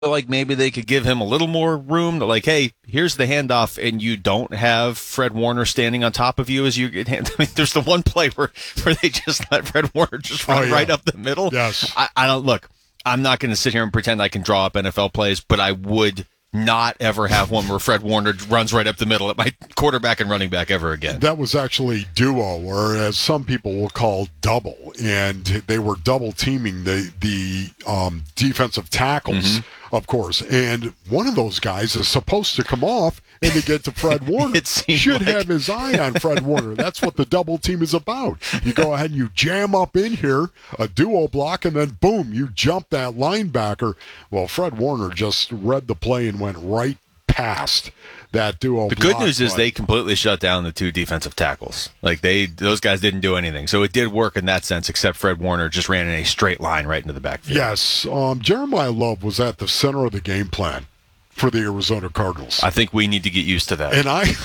like maybe they could give him a little more room to like, hey, here's the handoff, and you don't have Fred Warner standing on top of you as you get hand. I mean, there's the one play where they just let Fred Warner just run right up the middle. Yes. I don't look. I'm not going to sit here and pretend I can draw up NFL plays, but I would not ever have one where Fred Warner runs right up the middle at my quarterback and running back ever again. That was actually duo, or as some people will call double, and they were double teaming the defensive tackles, of course. And one of those guys is supposed to come off and to get to Fred Warner. Should have his eye on Fred Warner. That's what the double team is about. You go ahead and you jam up in here, a duo block, and then boom, you jump that linebacker. Well, Fred Warner just read the play and went right past that duo. The good news is they completely shut down the two defensive tackles. Like those guys didn't do anything. So it did work in that sense, except Fred Warner just ran in a straight line right into the backfield. Yes. Jeremiah Love was at the center of the game plan for the Arizona Cardinals. I think we need to get used to that.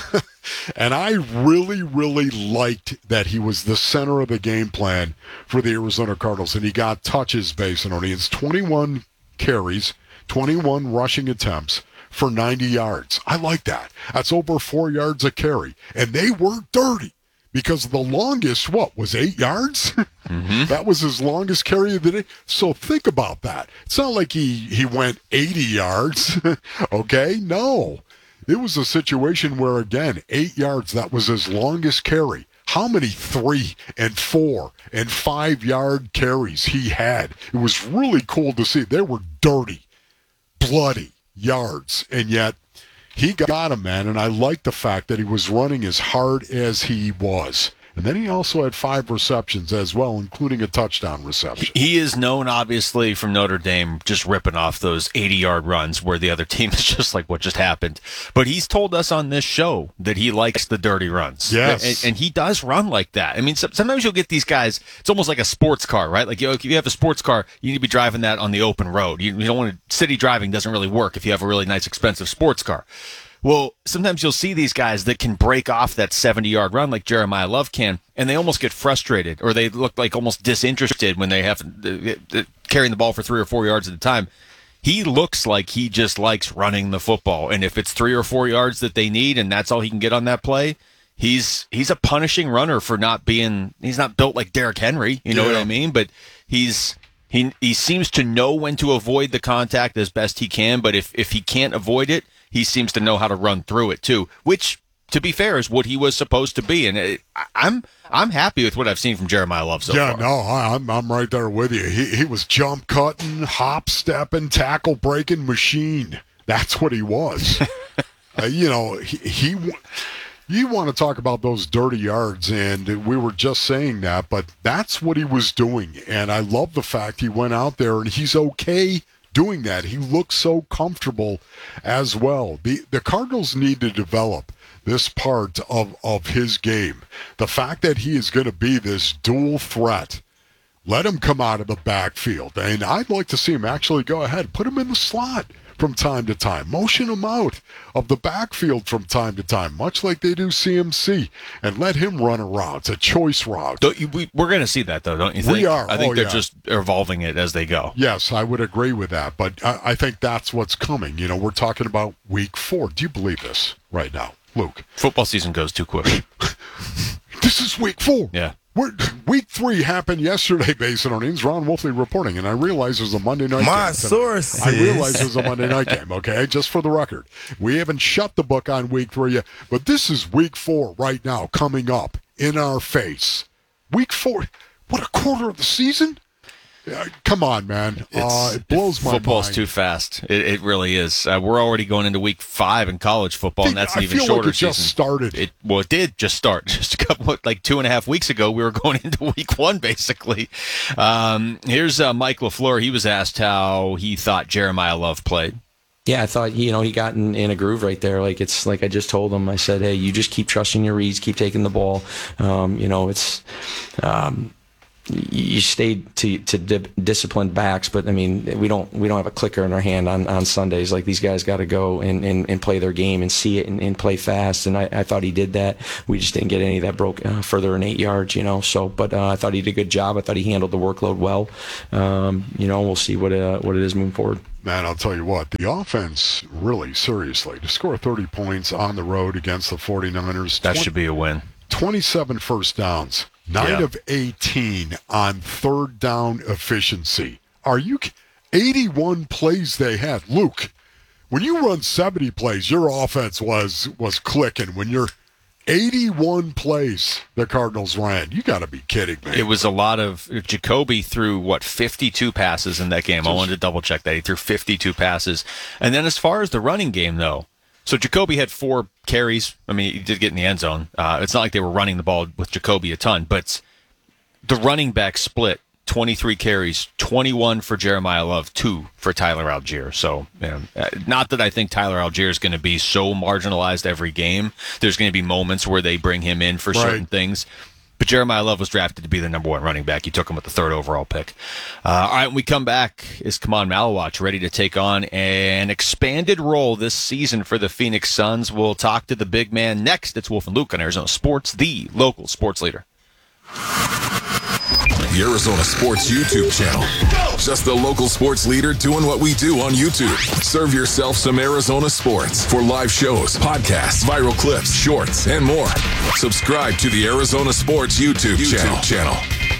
And I really, really liked that he was the center of the game plan for the Arizona Cardinals, and he got touches based on it. It's 21 carries, 21 rushing attempts for 90 yards. I like that. That's over 4 yards a carry. And they were dirty because the longest, was 8 yards? That was his longest carry of the day. So think about that. It's not like he went 80 yards, okay? No. It was a situation where, again, 8 yards, that was his longest carry. How many 3 and 4 and 5 yard carries he had? It was really cool to see. They were dirty, bloody yards, and yet he got him, man. And I like the fact that he was running as hard as he was. And then he also had 5 receptions as well, including a touchdown reception. He is known, obviously, from Notre Dame, just ripping off those 80-yard runs where the other team is just like, what just happened? But he's told us on this show that he likes the dirty runs. Yes. And he does run like that. I mean, sometimes you'll get these guys, it's almost like a sports car, right? Like, if you have a sports car, you need to be driving that on the open road. You don't want to, city driving doesn't really work if you have a really nice, expensive sports car. Well, sometimes you'll see these guys that can break off that 70-yard run like Jeremiah Love can, and they almost get frustrated, or they look like almost disinterested when they have carrying the ball for 3 or 4 yards at a time. He looks like he just likes running the football, and if it's 3 or 4 yards that they need and that's all he can get on that play, he's a punishing runner for not being – he's not built like Derrick Henry, you know what I mean? But he seems to know when to avoid the contact as best he can, but if he can't avoid it, he seems to know how to run through it too, which, to be fair, is what he was supposed to be. And I'm happy with what I've seen from Jeremiah Love so far. Yeah, no, I'm right there with you. He was jump cutting, hop stepping, tackle breaking machine. That's what he was. You want to talk about those dirty yards, and we were just saying that, but that's what he was doing. And I love the fact he went out there and he's okay doing that. He looks so comfortable as well. The Cardinals need to develop this part of his game. The fact that he is going to be this dual threat. Let him come out of the backfield. And I'd like to see him actually go ahead, put him in the slot from time to time. Motion him out of the backfield from time to time, much like they do CMC, and let him run a route. It's a choice route. We're going to see that, though, don't you think? We are. I think they're just evolving it as they go. Yes, I would agree with that, but I think that's what's coming. We're talking about week 4. Do you believe this right now, Luke? Football season goes too quick. This is week 4. Yeah. Week 3 happened yesterday, based on Ins. Ron Wolfley reporting, and I realize it was a Monday night game. My sources. I realize it was a Monday night game, okay? Just for the record. We haven't shut the book on week 3 yet, but this is week 4 right now, coming up in our face. Week 4, what, a quarter of the season? Come on, man. It blows my mind. Football's too fast. It really is. We're already going into week 5 in college football, and that's an even shorter season. It just started. It did just start. Just a couple, 2.5 weeks ago, we were going into week 1, basically. Here's Mike LaFleur. He was asked how he thought Jeremiah Love played. Yeah, I thought, he got in a groove right there. Like, it's like I just told him. I said, hey, you just keep trusting your reads, keep taking the ball. you stayed to disciplined backs, but I mean, we don't have a clicker in our hand on Sundays. Like, these guys got to go and play their game and see it and play fast. And I thought he did that. We just didn't get any that broke further than 8 yards, So, but I thought he did a good job. I thought he handled the workload well. We'll see what it is moving forward. Man, I'll tell you what, the offense, really, seriously, to score 30 points on the road against the 49ers. That should be a win. 27 first downs. 9 of 18 on third down efficiency. 81 plays they had. Luke, when you run 70 plays, your offense was clicking. When you're 81 plays the Cardinals ran, you got to be kidding me. It was a lot of Jacoby threw 52 passes in that game. I wanted to double check that. He threw 52 passes. And then as far as the running game, though, so Jacoby had 4 carries. I mean, he did get in the end zone. It's not like they were running the ball with Jacoby a ton, but the running back split, 23 carries, 21 for Jeremiah Love, 2 for Tyler Algier. So, not that I think Tyler Algier is going to be so marginalized every game. There's going to be moments where they bring him in for certain things. But Jeremiah Love was drafted to be the number 1 running back. You took him with the 3rd overall pick. All right, when we come back, is Kaman Malawach ready to take on an expanded role this season for the Phoenix Suns? We'll talk to the big man next. It's Wolf and Luke on Arizona Sports, the local sports leader. The Arizona Sports YouTube channel. Just the local sports leader doing what we do on YouTube. Serve yourself some Arizona sports for live shows, podcasts, viral clips, shorts, and more. Subscribe to the Arizona Sports YouTube channel.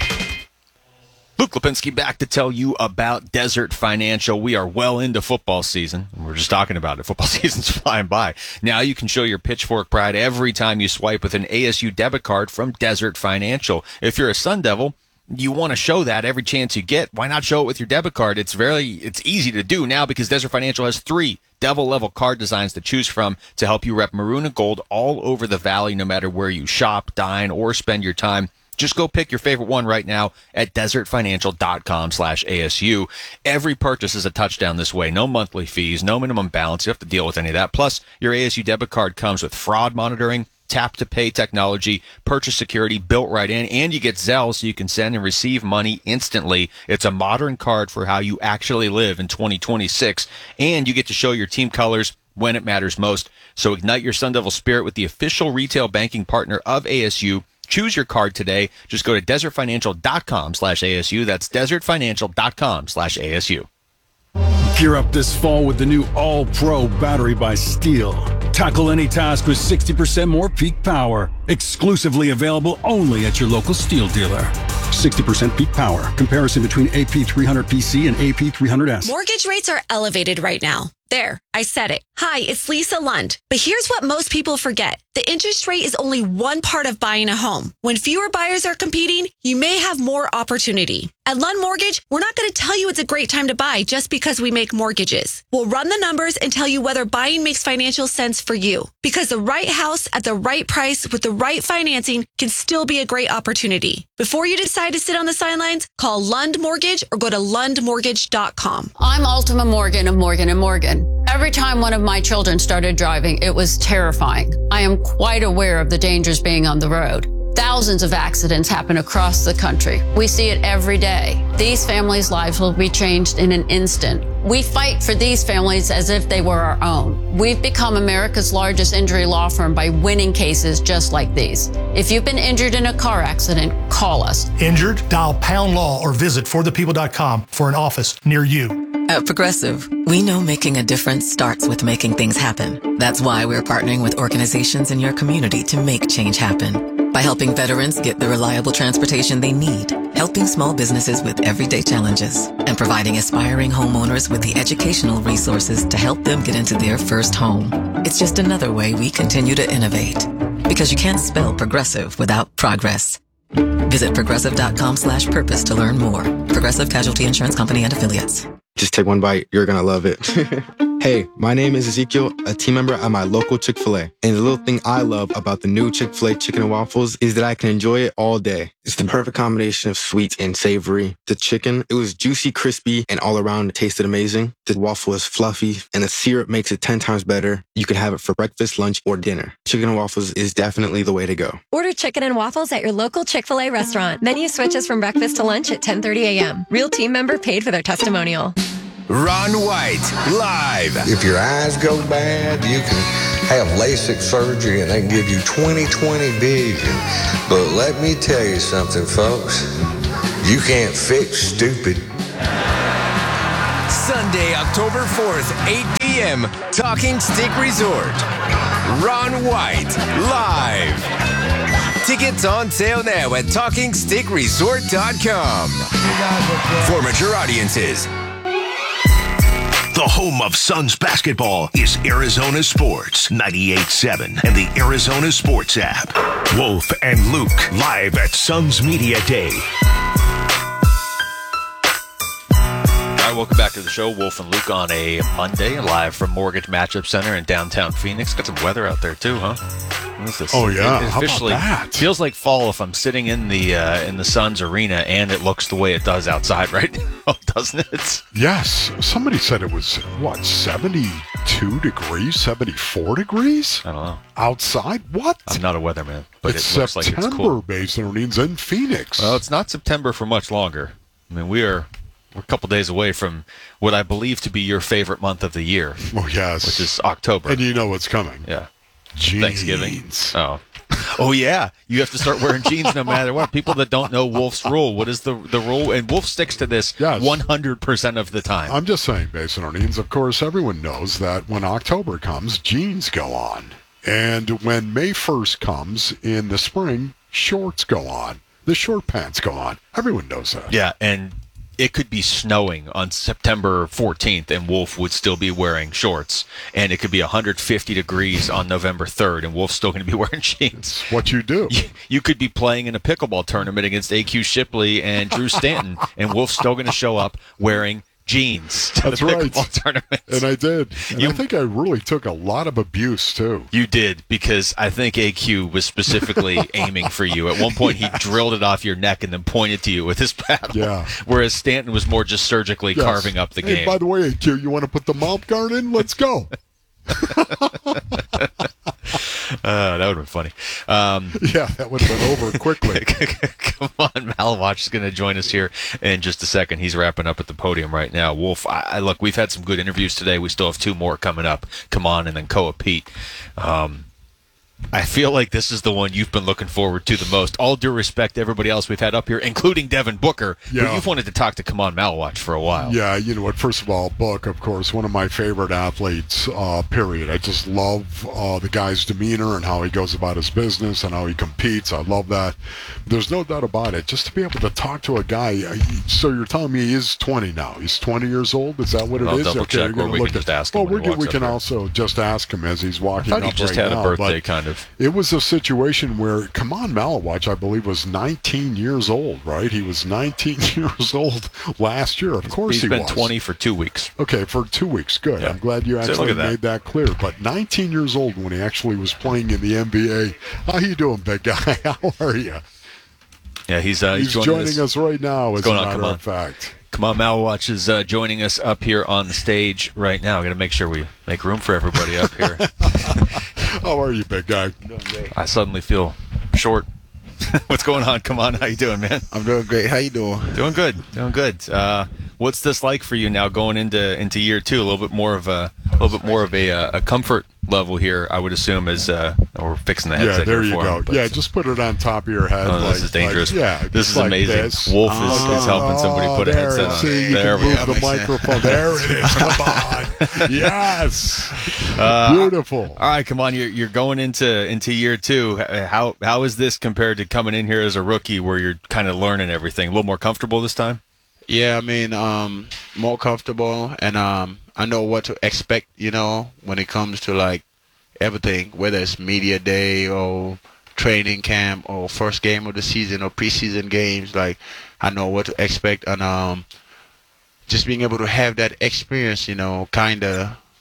Luke Lipinski back to tell you about Desert Financial. We are well into football season. We're just talking about it. Football season's flying by. Now you can show your Pitchfork pride every time you swipe with an ASU debit card from Desert Financial. If you're a Sun Devil, you want to show that every chance you get. Why not show it with your debit card? It's easy to do now because Desert Financial has 3 Devil-level card designs to choose from to help you rep maroon and gold all over the valley, no matter where you shop, dine, or spend your time. Just go pick your favorite one right now at desertfinancial.com/ASU. Every purchase is a touchdown this way. No monthly fees, no minimum balance. You have to deal with any of that. Plus, your ASU debit card comes with fraud monitoring, tap-to-pay technology, purchase security built right in, and you get Zelle so you can send and receive money instantly. It's a modern card for how you actually live in 2026, and you get to show your team colors when it matters most. So ignite your Sun Devil spirit with the official retail banking partner of ASU. Choose your card today. Just go to desertfinancial.com/ASU. That's desertfinancial.com/ASU. Gear up this fall with the new All-Pro battery by Steel. Tackle any task with 60% more peak power. Exclusively available only at your local Steel dealer. 60% peak power. Comparison between AP300PC and AP300S. Mortgage rates are elevated right now. There, I said it. Hi, it's Lisa Lund. But here's what most people forget. The interest rate is only one part of buying a home. When fewer buyers are competing, you may have more opportunity. At Lund Mortgage, we're not going to tell you it's a great time to buy just because we make mortgages. We'll run the numbers and tell you whether buying makes financial sense for you. Because the right house at the right price with the right financing can still be a great opportunity. Before you decide to sit on the sidelines, call Lund Mortgage or go to lundmortgage.com. I'm Ultima Morgan of Morgan & Morgan. Every time one of my children started driving, it was terrifying. I am quite aware of the dangers being on the road. Thousands of accidents happen across the country. We see it every day. These families' lives will be changed in an instant. We fight for these families as if they were our own. We've become America's largest injury law firm by winning cases just like these. If you've been injured in a car accident, call us. Injured? Dial Pound Law or visit forthepeople.com for an office near you. At Progressive, we know making a difference starts with making things happen. That's why we're partnering with organizations in your community to make change happen. By helping veterans get the reliable transportation they need, helping small businesses with everyday challenges, and providing aspiring homeowners with the educational resources to help them get into their first home. It's just another way we continue to innovate. Because you can't spell progressive without progress. Visit progressive.com/purpose to learn more. Progressive Casualty Insurance Company and Affiliates. Just take one bite. You're going to love it. Hey, my name is Ezekiel, a team member at my local Chick-fil-A. And the little thing I love about the new Chick-fil-A chicken and waffles is that I can enjoy it all day. It's the perfect combination of sweet and savory. The chicken, it was juicy, crispy, and all around it tasted amazing. The waffle is fluffy, and the syrup makes it 10 times better. You can have it for breakfast, lunch, or dinner. Chicken and waffles is definitely the way to go. Order chicken and waffles at your local Chick-fil-A restaurant. Menu switches from breakfast to lunch at 10:30 a.m. Real team member paid for their testimonial. Ron White, live. If your eyes go bad, you can have LASIK surgery and they can give you 20/20 vision. But let me tell you something, folks. You can't fix stupid. Sunday, October 4th, 8 p.m., Talking Stick Resort. Ron White, live. Tickets on sale now at TalkingStickResort.com. For mature audiences. The home of Suns basketball is Arizona Sports 98.7 and the Arizona Sports app. Wolf and Luke live at Suns Media Day. All right, welcome back to the show. Wolf and Luke on a Monday, live from Mortgage Matchup Center in downtown Phoenix. Got some weather out there too, huh? What is this? Oh yeah, it officially how about that? Feels like fall if I'm sitting in the Suns arena and it looks the way it does outside right now, doesn't it? Yes. Somebody said it was, 72 degrees, 74 degrees? I don't know. Outside? What? I'm not a weatherman, but it's it looks September, like it's cool. Basin Earnings in Phoenix. Well, it's not September for much longer. I mean, we're a couple days away from what I believe to be your favorite month of the year. Oh, yes. Which is October. And you know what's coming. Yeah. Jeans. Thanksgiving. Oh yeah, you have to start wearing jeans no matter what. People that don't know Wolf's rule, what is the rule? And Wolf sticks to this 100% of the time. I'm just saying, Basin Earnings, of course, everyone knows that when October comes, jeans go on. And when May 1st comes in the spring, shorts go on. The short pants go on. Everyone knows that. Yeah, and it could be snowing on September 14th and Wolf would still be wearing shorts. And it could be 150 degrees on November 3rd and Wolf's still going to be wearing jeans. That's what you do. You could be playing in a pickleball tournament against AQ Shipley and Drew Stanton and Wolf's still going to show up wearing jeans to That's the right. pickleball tournament. And I did. And I think I really took a lot of abuse, too. You did, because I think AQ was specifically aiming for you. At one point, he drilled it off your neck and then pointed to you with his paddle. Yeah. Whereas Stanton was more just surgically carving up the game. Hey, by the way, AQ, you want to put the mouth guard in? Let's go. That would have been funny. Yeah, that would have been over quickly. Come on, Malawatch is going to join us here in just a second. He's wrapping up at the podium right now. Wolf, look, we've had some good interviews today. We still have two more coming up. Come on, and then Koa Pete. I feel like this is the one you've been looking forward to the most. All due respect to everybody else we've had up here, including Devin Booker, but you've wanted to talk to Come On Malawatch for a while. Yeah, you know what? First of all, Book, of course, one of my favorite athletes, period. I just love the guy's demeanor and how he goes about his business and how he competes. I love that. There's no doubt about it. Just to be able to talk to a guy. So you're telling me he is 20 now. He's 20 years old? Is that what it is? Double check, or we can just ask him. Well, we can also just ask him as he's walking up right now. I thought he just had a birthday, kind of. It was a situation where Kaman Malawatch, I believe, was 19 years old, right? He was 19 years old last year. Of course he was. He's been 20 for 2 weeks. Okay, for 2 weeks. Good. Yeah. I'm glad you actually made that clear. But 19 years old when he actually was playing in the NBA. How you doing, big guy? How are you? Yeah, he's joining us right now, as a matter of fact. Come on, Malawatch is joining us up here on the stage right now. Got to make sure we make room for everybody up here. How are you, big guy? Doing great. I suddenly feel short. What's going on? Come on, how you doing, man? I'm doing great. How you doing? Doing good. What's this like for you now going into year two? A little bit more of a comfort level here, I would assume, as we're fixing the headset. Yeah, there you go. Yeah, just put it on top of your head. This is dangerous. This is like amazing. This. Wolf is helping somebody put a headset on. See, there we go. The microphone. There it is. Come on. Yes. Beautiful. All right, come on. You're going into year two. How is this compared to coming in here as a rookie, where you're kind of learning everything? A little more comfortable this time? Yeah, I mean, more comfortable, and I know what to expect, when it comes to, like, everything, whether it's media day or training camp or first game of the season or preseason games. Like, I know what to expect, and just being able to have that experience, kind of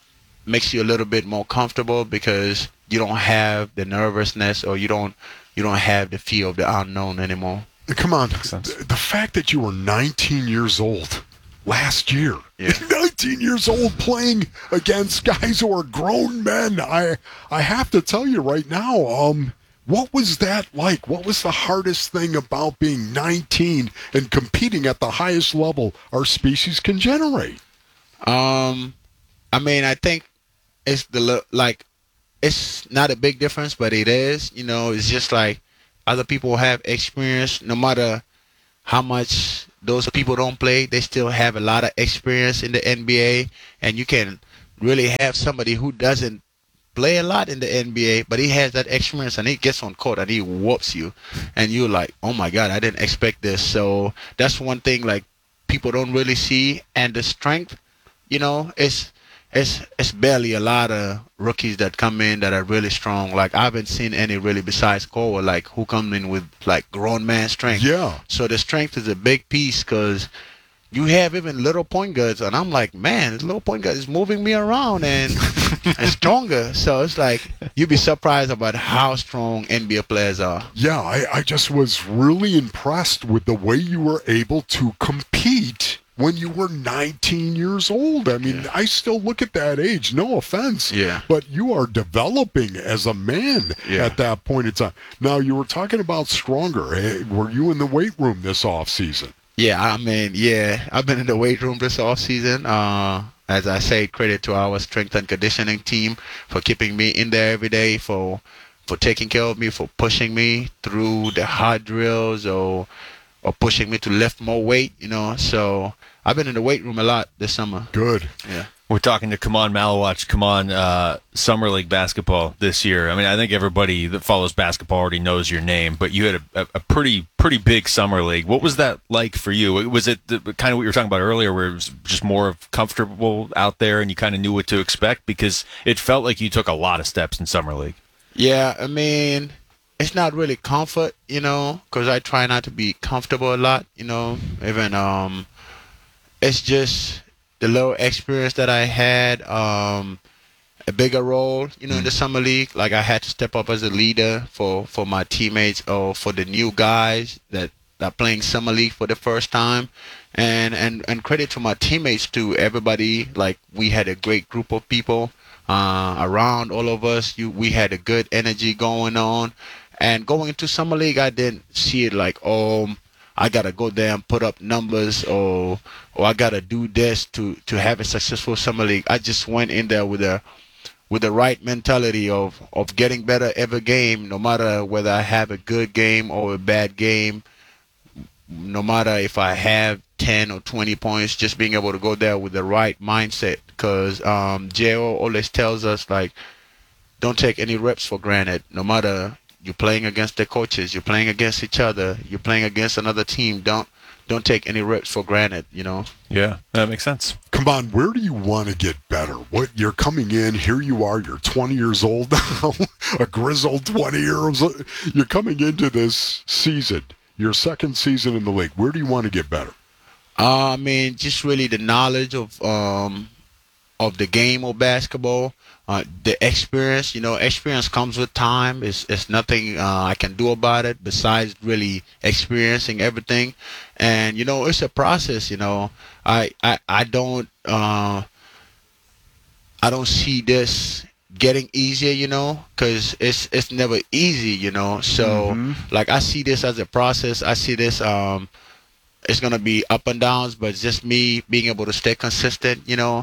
makes you a little bit more comfortable because you don't have the nervousness or you don't have the fear of the unknown anymore. Come on, the fact that you were 19 years old last year, 19 years old playing against guys who are grown men, I have to tell you right now, what was that like? What was the hardest thing about being 19 and competing at the highest level our species can generate? I mean, I think it's it's not a big difference, but it is. You know, it's just like other people have experience. No matter how much those people don't play, they still have a lot of experience in the NBA, and you can really have somebody who doesn't play a lot in the NBA, but he has that experience and he gets on court and he whoops you, and you're like, oh my God, I didn't expect this. So that's one thing like people don't really see. And the strength, you know, it's barely a lot of rookies that come in that are really strong. Like I haven't seen any really besides Cole, like who come in with like grown man strength. Yeah. So the strength is a big piece because you have even little point guards, and I'm like, man, this little point guard is moving me around and stronger. So it's like you'd be surprised about how strong NBA players are. Yeah, I just was really impressed with the way you were able to compete when you were 19 years old. I mean, I still look at that age, no offense, but you are developing as a man at that point in time. Now, you were talking about stronger. Were you in the weight room this offseason? Yeah, I mean, I've been in the weight room this offseason. As I say, credit to our strength and conditioning team for keeping me in there every day, for taking care of me, for pushing me through the hard drills or pushing me to lift more weight, you know. So I've been in the weight room a lot this summer. Good. Yeah. We're talking to Kaman Malawach, Kaman, Summer League basketball this year. I mean, I think everybody that follows basketball already knows your name, but you had a pretty big Summer League. What was that like for you? Was it kind of what you were talking about earlier, where it was just more comfortable out there and you kind of knew what to expect? Because it felt like you took a lot of steps in Summer League. Yeah, I mean, it's not really comfort, you know, because I try not to be comfortable a lot, you know. Even it's just the little experience that I had, a bigger role, you know, in the Summer League. Like I had to step up as a leader for my teammates or for the new guys that are playing Summer League for the first time. And credit to my teammates too. Everybody, like we had a great group of people around all of us. We had a good energy going on. And going into Summer League, I didn't see it like, I gotta go there and put up numbers or I gotta do this to have a successful Summer League. I just went in there with the right mentality of getting better every game, no matter whether I have a good game or a bad game, no matter if I have 10 or 20 points, just being able to go there with the right mindset. Because J.O. always tells us, like, don't take any reps for granted, no matter you're playing against the coaches, you're playing against each other, you're playing against another team. Don't take any reps for granted, you know? Yeah, that makes sense. Come on, where do you want to get better? What you're coming in, here you are, you're 20 years old now, a grizzled 20 years old. You're coming into this season, your second season in the league. Where do you want to get better? I mean, just really the knowledge of the game of basketball, the experience. You know, experience comes with time. It's nothing I can do about it besides really experiencing everything. And you know, it's a process. You know, I don't see this getting easier. You know, because it's never easy. You know, so like I see this as a process. I see this. It's gonna be up and downs, but just me being able to stay consistent. You know.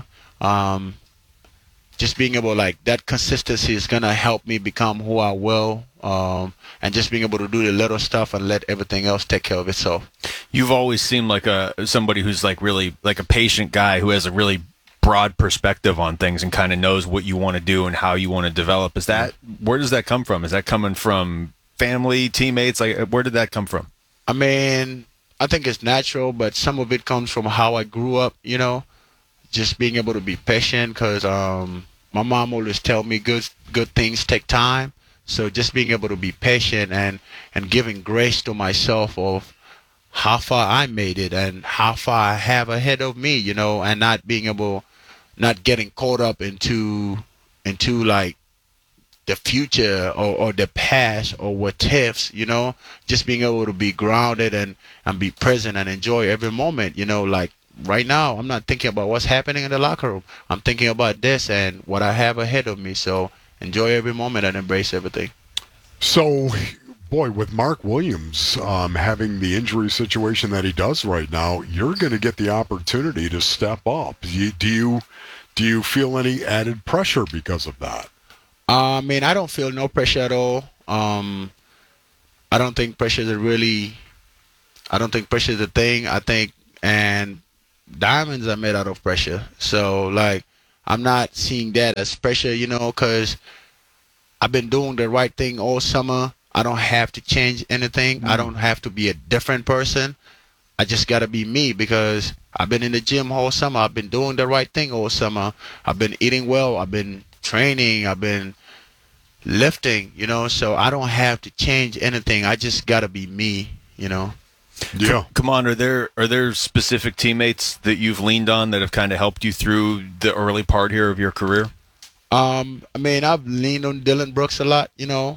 Just being able, like, that consistency is going to help me become who I will, and just being able to do the little stuff and let everything else take care of itself. You've always seemed like somebody who's like really like a patient guy who has a really broad perspective on things and kind of knows what you want to do and how you want to develop. Where does that come from? Is that coming from family, teammates? Like, where did that come from? I mean, I think it's natural, but some of it comes from how I grew up, you know. Just being able to be patient, because my mom always tell me good things take time. So just being able to be patient and giving grace to myself of how far I made it and how far I have ahead of me, you know, and not being able not getting caught up into like the future or the past or what ifs, just being able to be grounded and be present and enjoy every moment, like right now I'm not thinking about what's happening in the locker room. I'm thinking about this and what I have ahead of me. So enjoy every moment and embrace everything. So, boy, with Mark Williams having the injury situation that he does right now, you're going to get the opportunity to step up. Do you feel any added pressure because of that? I mean, I don't feel no pressure at all. I don't think pressure is a thing. I think, and diamonds are made out of pressure. So, like, I'm not seeing that as pressure, because I've been doing the right thing all summer. I don't have to change anything. I don't have to be a different person. I just got to be me because I've been in the gym all summer. I've been doing the right thing all summer. I've been eating well. I've been training. I've been lifting, so I don't have to change anything. I just got to be me, Yeah. Come on, are there specific teammates that you've leaned on that have kind of helped you through the early part here of your career? I mean, I've leaned on Dylan Brooks a lot, because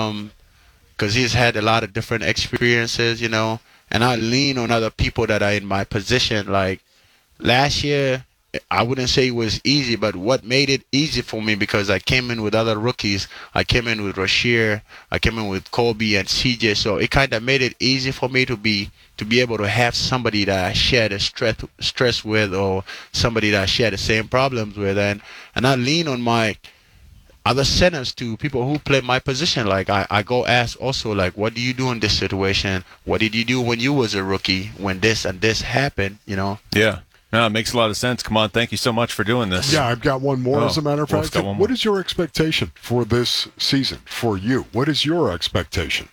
he's had a lot of different experiences, and I lean on other people that are in my position. Like last year, I wouldn't say it was easy, but what made it easy for me, because I came in with other rookies. I came in with Rasheer. I came in with Colby and CJ. So it kind of made it easy for me to be able to have somebody that I share the stress with, or somebody that I share the same problems with. And I lean on my other centers to people who play my position. Like I go ask also, like, what do you do in this situation? What did you do when you was a rookie, when this and this happened, Yeah. No, it makes a lot of sense. Come on, thank you so much for doing this. Yeah, I've got one more, as a matter of fact. What is your expectation for this season, for you? What is your expectation?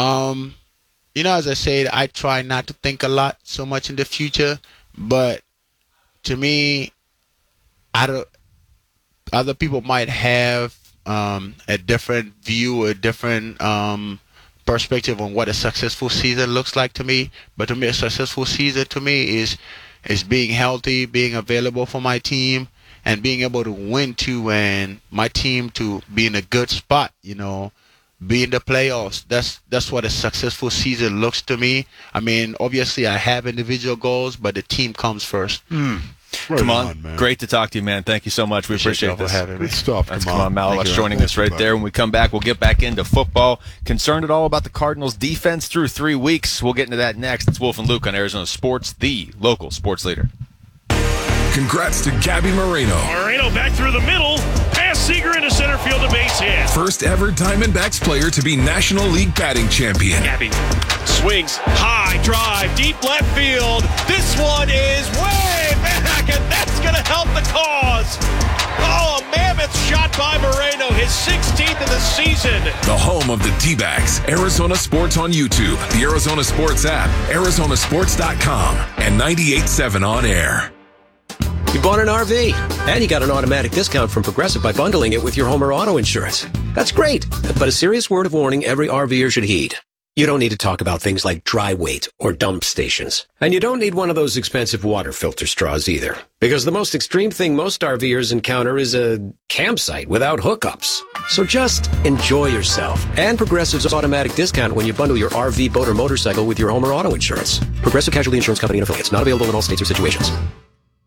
As I said, I try not to think a lot so much in the future, but to me, other people might have a different view, a different perspective on what a successful season looks like to me. But to me, a successful season to me is being healthy, being available for my team, and being able to win too, and my team to be in a good spot, be in the playoffs. That's what a successful season looks to me. I mean, obviously I have individual goals, but the team comes first. Come on, man. Great to talk to you, man. Thank you so much. We appreciate this. Good stuff. That's Come on, Malice joining us right there. When we come back, we'll get back into football. Concerned at all about the Cardinals' defense through 3 weeks? We'll get into that next. It's Wolf and Luke on Arizona Sports, the local sports leader. Congrats to Gabby Moreno. Moreno back through the middle. Pass Seager into center field, a base hit. First ever Diamondbacks player to be National League batting champion. Gabby swings, high drive, deep left field. This one is way back, and that's going to help the cause. Oh, a mammoth shot by Moreno, his 16th of the season. The home of the D-backs, Arizona Sports on YouTube, the Arizona Sports app, arizonasports.com, and 98.7 on air. You bought an RV, and you got an automatic discount from Progressive by bundling it with your home or auto insurance. That's great, but a serious word of warning every RVer should heed. You don't need to talk about things like dry weight or dump stations. And you don't need one of those expensive water filter straws either. Because the most extreme thing most RVers encounter is a campsite without hookups. So just enjoy yourself. And Progressive's automatic discount when you bundle your RV, boat, or motorcycle with your home or auto insurance. Progressive Casualty Insurance Company and affiliates. Not available in all states or situations.